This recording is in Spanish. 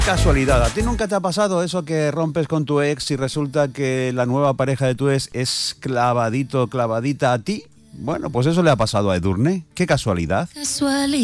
Casualidad, ¿a ti nunca te ha pasado eso que rompes con tu ex y resulta que la nueva pareja de tu ex es clavadita a ti? Bueno, pues eso le ha pasado a Edurne. ¡Qué casualidad!